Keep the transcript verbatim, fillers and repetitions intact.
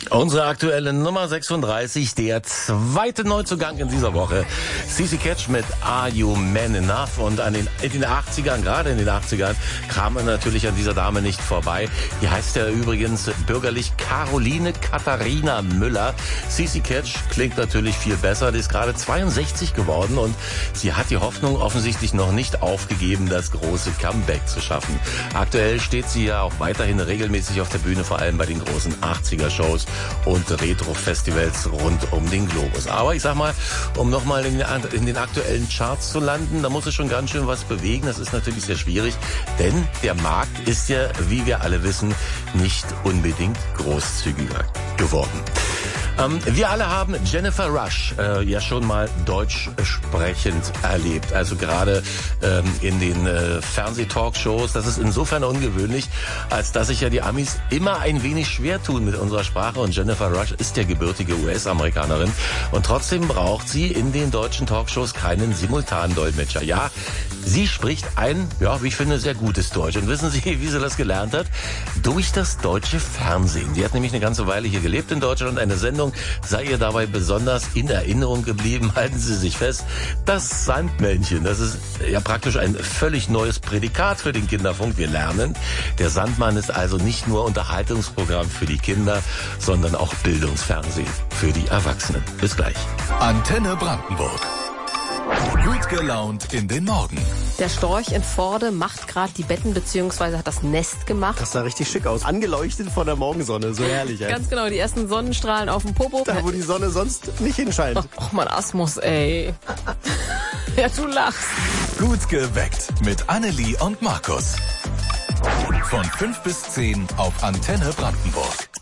Unsere aktuelle Nummer sechsunddreißig, der zweite Neuzugang in dieser Woche. CeCe Catch mit Are You Man Enough? Und an den, in den achtzigern, gerade in den achtzigern, kam man natürlich an dieser Dame nicht vorbei. Die heißt ja übrigens bürgerlich Caroline Katharina Müller. CeCe Catch klingt natürlich viel besser. Die ist gerade zweiundsechzig geworden und sie hat die Hoffnung offensichtlich noch nicht aufgegeben, das große Comeback zu schaffen. Aktuell steht sie ja auch weiterhin regelmäßig auf der Bühne, vor allem bei den großen achtziger-Shows und Retro-Festivals rund um den Globus. Aber ich sag mal, um nochmal in, in den aktuellen Charts zu landen, da muss es schon ganz schön was bewegen. Das ist natürlich sehr schwierig, denn der Markt ist ja, wie wir alle wissen, nicht unbedingt großzügiger geworden. Ähm, wir alle haben Jennifer Rush äh, ja schon mal deutsch sprechend erlebt. Also gerade ähm, in den äh, Fernseh-Talkshows. Das ist insofern ungewöhnlich, als dass sich ja die Amis immer ein wenig schwer tun mit unserer Sprache. Und Jennifer Rush ist ja gebürtige U S-Amerikanerin. Und trotzdem braucht sie in den deutschen Talkshows keinen Simultandolmetscher. Ja, sie spricht ein, ja, wie ich finde, sehr gutes Deutsch. Und wissen Sie, wie sie das gelernt hat? Durch das deutsche Fernsehen. Sie hat nämlich eine ganze Weile hier gelebt in Deutschland und eine Sendung sei ihr dabei besonders in Erinnerung geblieben. Halten Sie sich fest, das Sandmännchen, das ist ja praktisch ein völlig neues Prädikat für den Kinderfunk. Wir lernen, der Sandmann ist also nicht nur Unterhaltungsprogramm für die Kinder, sondern auch Bildungsfernsehen für die Erwachsenen. Bis gleich. Antenne Brandenburg. Gut gelaunt in den Morgen. Der Storch in Vorde macht gerade die Betten bzw. hat das Nest gemacht. Das sah richtig schick aus. Angeleuchtet von der Morgensonne. So herrlich. Ey. Ganz genau, die ersten Sonnenstrahlen auf dem Popo. Da, wo die Sonne sonst nicht hinscheint. Ach man, Asmus, ey. Ja, du lachst. Gut geweckt mit Annelie und Markus. Von fünf bis zehn auf Antenne Brandenburg.